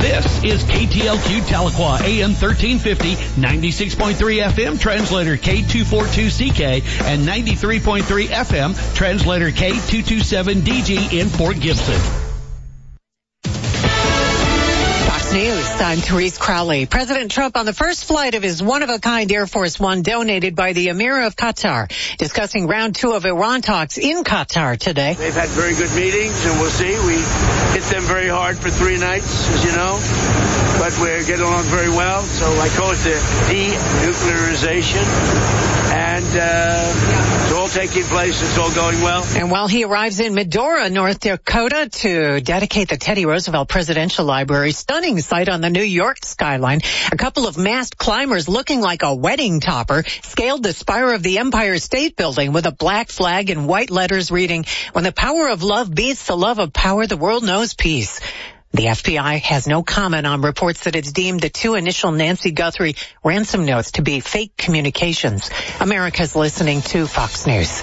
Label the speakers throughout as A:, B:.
A: This is KTLQ Tahlequah, AM 1350, 96.3 FM, translator K242CK, and 93.3 FM, translator K227DG in Fort Gibson.
B: News. I'm Therese Crowley. President Trump on the first flight of his one-of-a-kind Air Force One donated by the Emir of Qatar, discussing round 2 of Iran talks in Qatar today.
C: They've had very good meetings, and we'll see. We hit them very hard for 3 nights, as you know, but we're getting along very well. So I call it the denuclearization, and it's all taking place. It's all going well.
B: And while he arrives in Medora, North Dakota, to dedicate the Teddy Roosevelt Presidential Library, stunning sight on the New York skyline, a couple of masked climbers looking like a wedding topper scaled the spire of the Empire State Building with a black flag and white letters reading, "When the power of love beats the love of power, the world knows peace." The FBI has no comment on reports that it's deemed the 2 initial Nancy Guthrie ransom notes to be fake communications. America's listening to Fox News.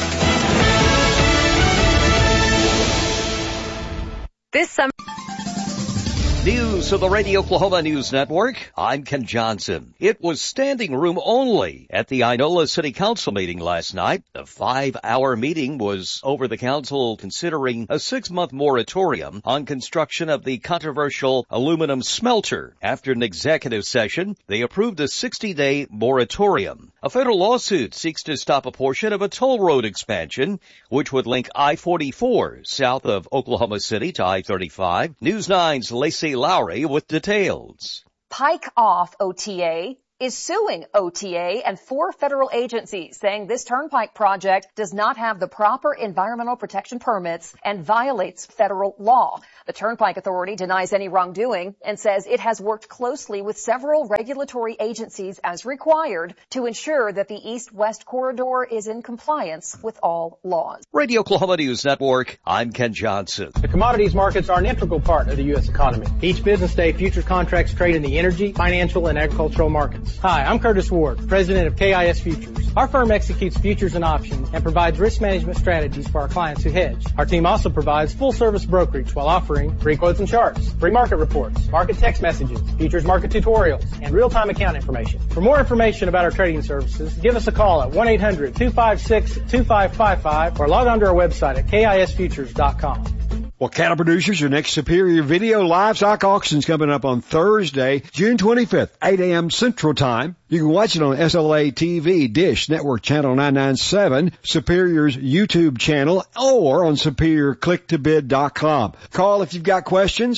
D: This summer.
E: News of the Radio Oklahoma News Network. I'm Ken Johnson. It was standing room only at the Inola City Council meeting last night. The 5-hour meeting was over the council considering a 6-month moratorium on construction of the controversial aluminum smelter. After an executive session, they approved a 60-day moratorium. A federal lawsuit seeks to stop a portion of a toll road expansion, which would link I-44 south of Oklahoma City to I-35. News 9's Lacey Lowry with details.
D: Pike Off OTA is suing OTA and 4 federal agencies, saying this turnpike project does not have the proper environmental protection permits and violates federal law. The Turnpike Authority denies any wrongdoing and says it has worked closely with several regulatory agencies as required to ensure that the east-west corridor is in compliance with all laws.
E: Radio Oklahoma News Network, I'm Ken Johnson.
F: The commodities markets are an integral part of the U.S. economy. Each business day, futures contracts trade in the energy, financial, and agricultural markets. Hi, I'm Curtis Ward, president of KIS Futures. Our firm executes futures and options and provides risk management strategies for our clients who hedge. Our team also provides full-service brokerage while offering free quotes and charts, free market reports, market text messages, futures market tutorials, and real-time account information. For more information about our trading services, give us a call at 1-800-256-2555 or log on to our website at KISFutures.com.
G: Well, cattle producers, your next Superior Video Livestock Auction's coming up on Thursday, June 25th, 8 a.m. Central Time. You can watch it on SLA TV, Dish Network Channel 997, Superior's YouTube channel, or on SuperiorClickToBid.com. Call if you've got questions,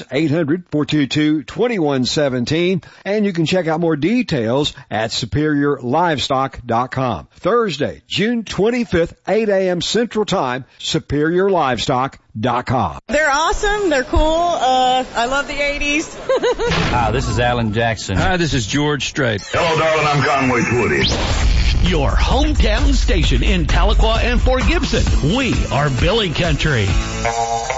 G: 800-422-2117, and you can check out more details at SuperiorLivestock.com. Thursday, June 25th, 8 a.m. Central Time, SuperiorLivestock.com.
H: They're awesome. They're cool. I love the 80s.
I: Hi, this is Alan Jackson.
J: Hi, this is George Strait.
K: Hello, darling. I'm Conway Twitty.
A: Your hometown station in Tahlequah and Fort Gibson. We are Billy Country.